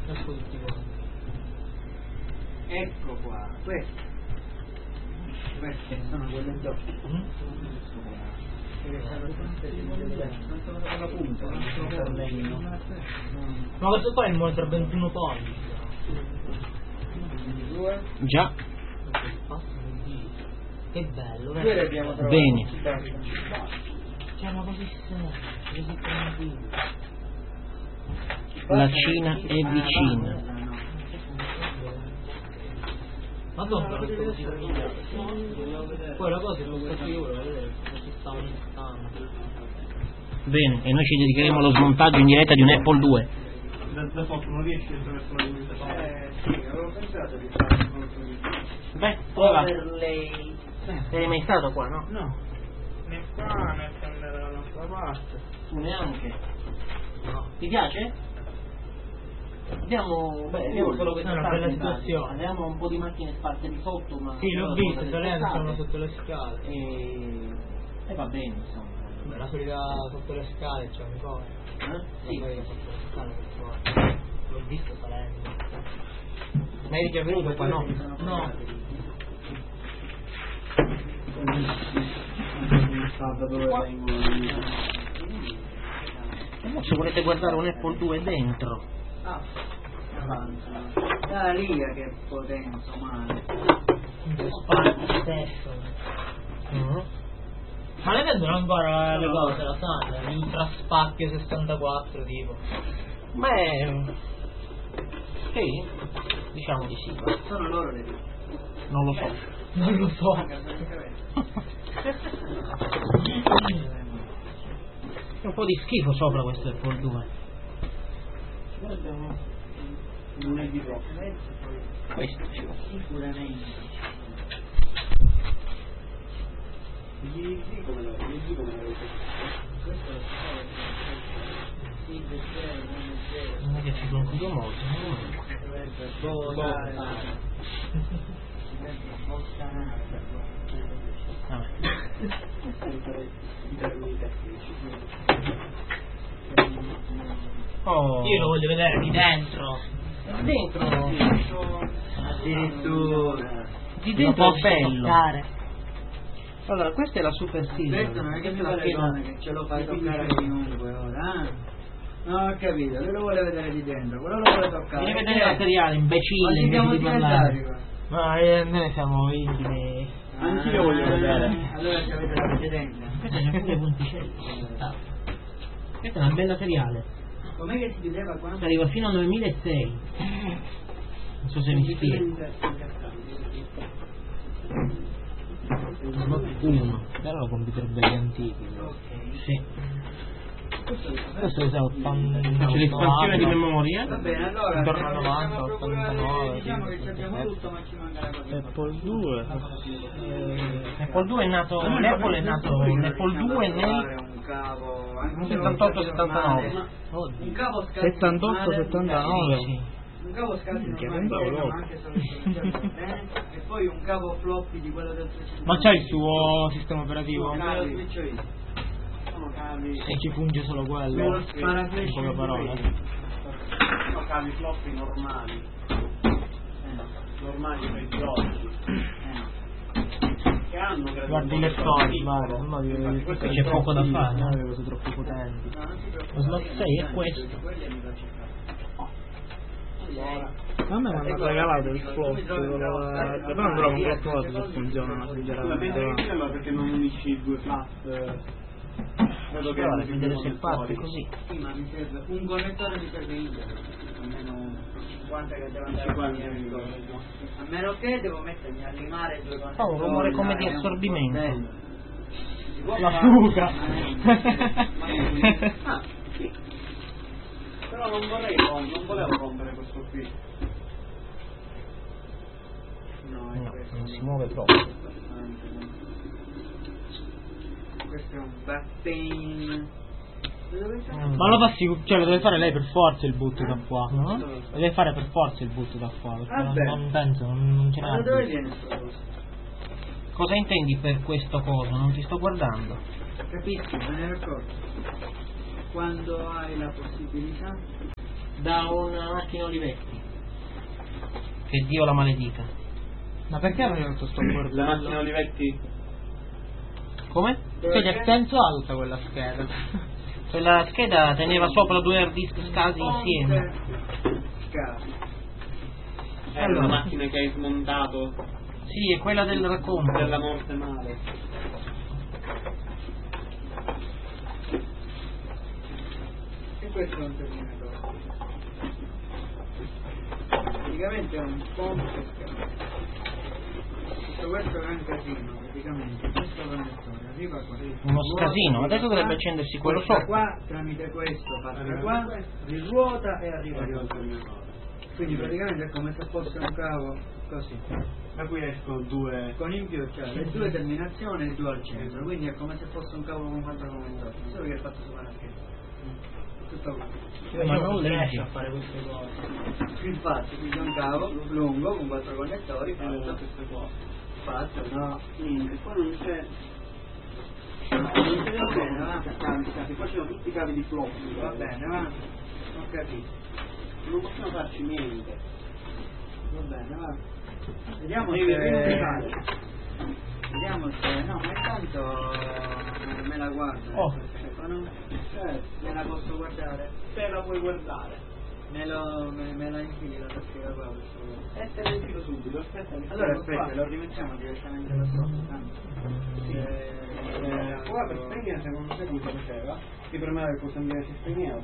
Ecco tutti quanti. Ecco qua, queste sono quelle doppie. Non sono dalla punta, non sono per legno. Ma questo qua è il monitor 21 pollici. Già. Che bello, Due le abbiamo trovato. Bene. Cioè, ma così così tranquillo. La Cina è vicina. Madonna, poi la cosa è che io volevo vedere come si sta aumentando. Bene, e noi ci dedicheremo allo smontaggio in diretta di un Apple 2. Da sotto non riesci attraverso la luce. Sì, avevo pensato di fare molto di Beh, prova. overlay. Sei mai stato qua, no? No, né qua né dalla nostra parte. Tu neanche. No. Ti piace? Vediamo solo questa una parte bella in pratica. situazione. Abbiamo un po' di macchine sparse di sotto, ma Sì, l'ho però visto, sono Salento spostate. sono sotto le scale. E va bene, insomma. Beh, la solita sotto le scale c'è un po'. Sì. La solita sotto le scale per forza. L'ho visto Salento. Ma eri già venuto qua, no? No. E mo se volete guardare un Apple 2 dentro. Ah, avanza. Da lì che potenza, male. Spazio stesso. Ma le vendono ancora le cose, la sanno? L'Ultra Spacchio 64 tipo. Beh, sì, diciamo di sì. Ma Sono loro le due. non lo so. Non lo so. È un po' di schifo sopra questo Apple 2. Non è di troppo. Questo ci va. Sicuramente. Gli come lo Questo lo so. Sì, per Non è che ci confuso molto. Oh. Io lo voglio vedere di dentro. Dentro addirittura. di Lo dentro è posso bello. toccare. Allora, questa è la Super Silver. Questo non è che Questa fa è le piena- donne che ce lo fai toccare a chiunque ora, No, ho capito, lui lo vuole vedere di dentro, quello lo vuole toccare. Devi vedere il materiale, imbecille, Ma ci siamo invece di parlare. diventati qua. Ma noi siamo intimi. Anch'io voglio vedere. Allora ci avete la precedente. Questa c'è pure i punticelli. Questo è un bel materiale. Com'è che si chiudeva qua? Questo arriva fino al 2006. Non so se mi spiego. Slot 1. Però lo computer belli antichi. Sì. Questo è 80. C'è l'espansione di memoria. Va bene, allora Intorno a se 90, andiamo a procurare, 89, diciamo che ci abbiamo tutto, ma ci manca la cosa. Apple 2. Apple 2 è nato. L'Apple è nato. L'Apple 2 nel un cavo anche 78-79. un cavo scalzi 78-79. Sì. un cavo scalzi Minchia, normale pensavo ma loro. anche solo il bene e poi un cavo floppy di quello del 350. Ma c'è il suo sistema operativo? No, cavi, switch io. Sono cavi E ci funge solo quello? Nello In sparaflash poche parole. Sono cavi floppy normali. Normali per i oggi. Che hanno Guardi i lettori, guarda, no, Infatti, c'è poco da fare. Non avevo cose troppo potenti. No, non si preoccupa, Lo slot io 6 è non questo. quelli li faccio fare. Allora, A me mi hanno regalato il flop, però non trovo un flop se funziona, sinceramente. ma perché non unisci i due flat? Credo che Guarda, non vedere si se parte fuori. così. sì, ma mi serve un connettore mi serve internet, almeno uno. 50 che devo andare a 50 finire. A meno che devo mettermi a limare due connettori. Oh, un rumore come di è un assorbimento. bordello. Si può La fare, fuga. Ah, Sì. Però non volevo rompere questo qui. no, è No, questo. non si muove proprio. Questo è un back pain. Dove sta? Ma lo passi, cioè lo deve fare lei per forza il boot da qua. No? Lo deve fare per forza il boot da qua, perché Vabbè. non penso, non ce Ma da n'è. dove viene sto coso? Cosa intendi per questo coso? Non ti sto guardando. Capisci, me ne accorgo. Quando hai la possibilità da una macchina Olivetti. Che Dio la maledica. Ma perché hanno fatto sto bordello? La macchina Olivetti? Come? Cioè, che senso ha tutta quella scheda? Quella scheda teneva sopra 2 hard disk scasi insieme. Scasi. È una macchina che hai smontato Sì, è quella del racconto. della morte male. E questo è un terminatore. Praticamente è un ponte scala. Tutto questo è un casino, praticamente. Questo connettore arriva qua. Uno scasino, adesso dovrebbe accendersi quello Porta sopra. qua, tramite questo, passa qua, risvuota e arriva qui. Quindi praticamente è come se fosse un cavo così. Da qui escono 2. Con in più c'è le 2 terminazioni e il 2 al centro, quindi è come se fosse un cavo con 4 commentatori, solo che è fatto su una scheda. Tutto qua. Ma non riesce leggi. a fare queste cose. Infatti, quindi è un cavo lungo con 4 connettori, fatto, no? Niente, qua non c'è. Non c'è da bene, va? Qua c'erano tutti i cavi di floppy. Va bene, va? Ho capito. Non possiamo farci niente. Va bene, va. Vediamo Devi Vediamo se. No, ma intanto me la guardo. Oh. No? Me la posso guardare? Se la puoi guardare. Me la infili la tastiera qua per favore. E te la infilo subito, aspetta. Allora aspetta, lo rimettiamo direttamente da sopra. Qua per spegnere, se non sai cosa faceva, si premeva il pulsante si spegneva.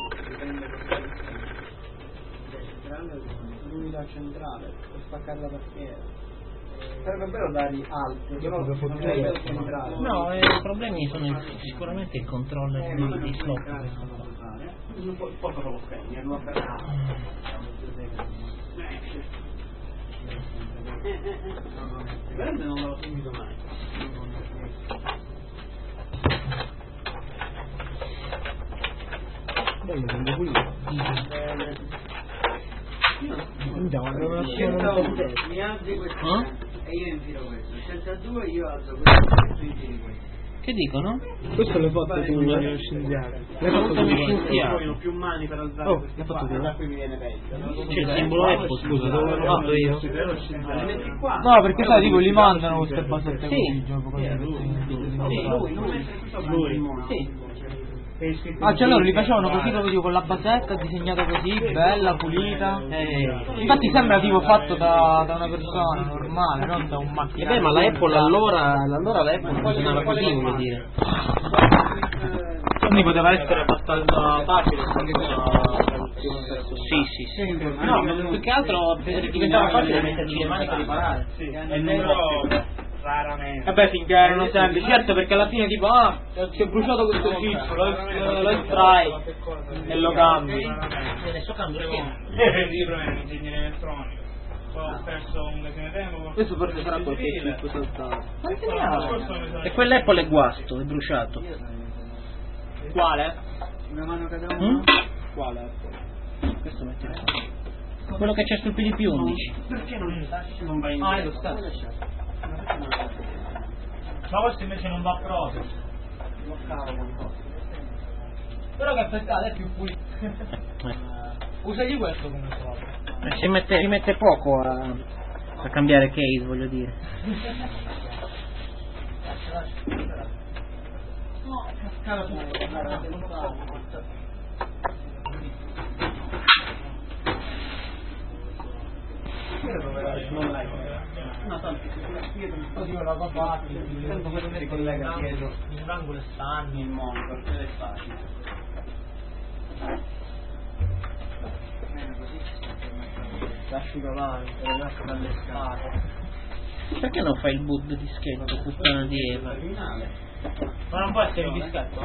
L'unità centrale, per staccare la tastiera. Sarebbe bello dargli alto, però non è bello centrale. No, i problemi sono sicuramente il controller di slot. Non posso proprio spegnerlo, veramente non l'ho sentito mai. Bello, bello pulito. Andiamo, mi alzi questo e io infilo questo. Senza 2 io alzo questo e tu infili questo. Che dicono? Questo l'hai fatto tu, lo scienziato. L'hai fatto tu, scienziato. Io ho più mani per alzare Oh, questi l'hai fatto qua, tu. da qui mi viene peggio. C'è il simbolo Apple, scusa, dove l'ho fatto io? No, perché sai, tipo, li mandano queste basette Sì. così, gioco così. Lui. Sì. Ah, cioè loro li facevano così proprio con la basetta, disegnata così, bella, pulita. Infatti sembra tipo fatto da una persona normale, non da un macchinario. Beh, ma la Apple allora la Apple funzionava così, voglio dire. Quindi poteva essere abbastanza facile. Sì. No, più che altro diventava facile metterci le mani per riparare. Raramente. Vabbè, finché erano semplici, certo, perché alla fine tipo, si è bruciato questo chip, lo estrai e lo cambi. Adesso cambio schema. Libro è un ingegnere elettronico. Ho perso un mese di tempo. Questo forse sarà qualche chip saltato. E quell'Apple è guasto, è bruciato. Quale? Una mano cada uno? Quale? Questo mette quello che c'è sul PDP-11. Perché non vai in Ah, è lo stesso. Ma questo invece non va proprio. Però che aspettate, è più pulito. Usagli questo come solito. Ci mette poco a cambiare case, voglio dire. No, cascava tutto. No, tanto così io l'avevo fatto, tanto quello si collega dietro in un angolo stanno il mondo, perché è facile. l'asciugamano, rimasta dalle scale. Perché non fai il boot di dischetto, puttana di Eva? Ma non può essere un dischetto?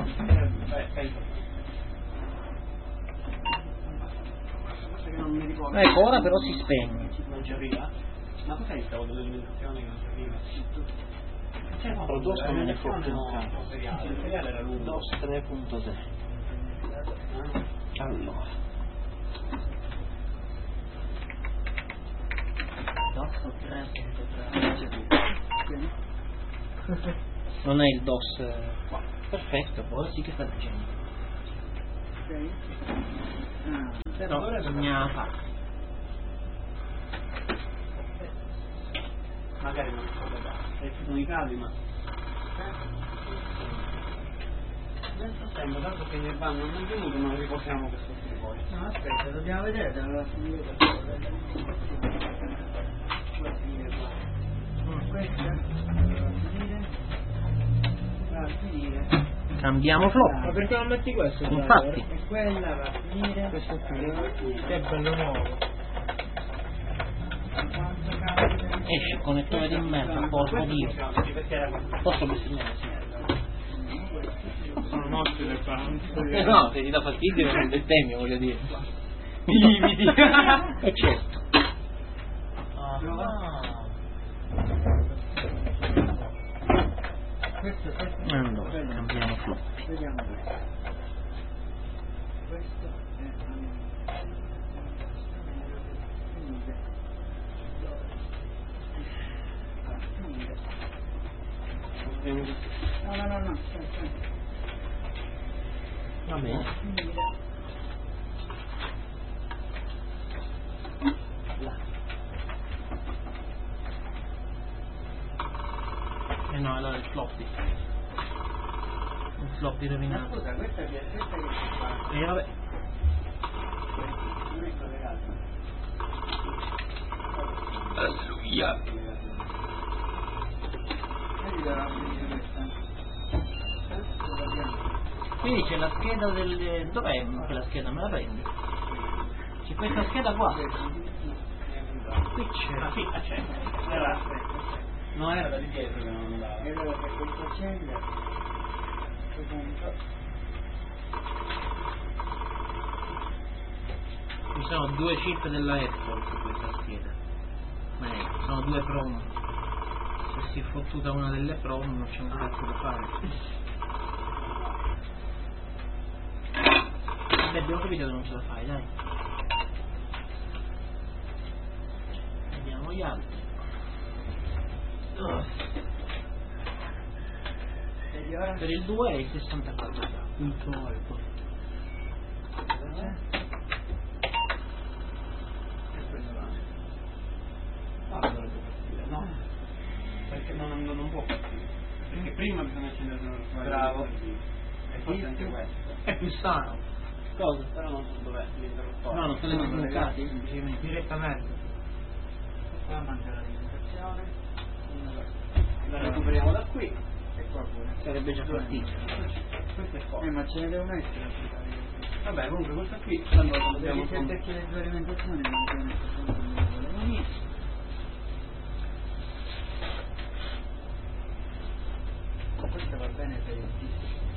Ecco, ora però si spegne. Non ci arriva? Ma cos'è il cavo dell'alimentazione che non ci arriva? C'è il DOS non è fortunato. Il seriale era lungo. DOS 3.0. Allora. DOS 3.3. Non è il DOS qua. Perfetto, poi sì che sta dicendo. Ok. Però bisogna fare. Magari non so da dare, sono i cavi, ma... Tanto che ne vanno non venuto, non riposiamo questo qui poi. No, aspetta, dobbiamo vedere dalla finire. Questa va a finire. Cambiamo flop. Ma perché non metti questo? Infatti. E quella va a finire. Questo qui. Che bello nuovo. Quanto cambia? Esce connettore di merda, porco dio. Posso bestemmiare? Sono nostri le panze. No, se ti dà fastidio non bestemmio, voglio dire. I limiti. E certo. Questo Allora, cambiamo flop. vediamo questo. Questo è no, aspetta. Va bene. No, allora il floppy. Il floppy rovinato. Scusa, questa che si fa? E vabbè. Non è collegato. Alleluia. Vedi dove va a finire questa? Qui c'è la scheda del... Dov'è quella scheda? Me la prendi? C'è questa scheda qua. Qui c'è. Ah sì, c'è. No, era da di dietro che non andava. E allora per questo accende, punto. Ci sono due chip della Apple su questa scheda. Ma sono due PROM. Se si è fottuta una delle PROM non c'è un cazzo da fare. Vabbè, abbiamo capito che non ce la fai, dai. Vediamo gli altri. Vedi ora? Per il 2 è il 64. Punto alto. No, perché non può partire. Perché prima bisogna accendere il Bravo. E poi anche questo. È più sano. Cosa? Però non so dov'è l'interruttore. No, non se le sono casi, semplicemente. Direttamente. Qua manca l'alimentazione. La recuperiamo da qui. E qua pure. Sarebbe già partito. Questo è qua. Ma ce ne devono essere. Vabbè, comunque questa qui tanto la dobbiamo Devi sempre che le due alimentazioni non devono essere. Questo va bene per il disco.